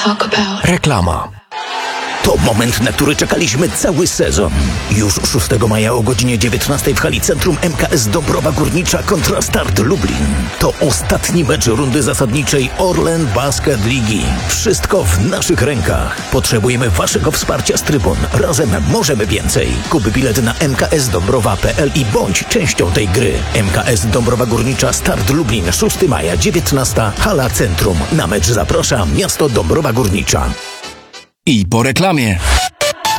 talk about. Reklama. To moment, na który czekaliśmy cały sezon. Już 6 maja o godzinie 19 w hali Centrum MKS Dąbrowa Górnicza kontra Start Lublin. To ostatni mecz rundy zasadniczej Orlen Basket Ligi. Wszystko w naszych rękach. Potrzebujemy waszego wsparcia z trybun. Razem możemy więcej. Kup bilet na mksdąbrowa.pl i bądź częścią tej gry. MKS Dąbrowa Górnicza Start Lublin 6 maja 19 hala Centrum. Na mecz zaprasza miasto Dąbrowa Górnicza. I po reklamie.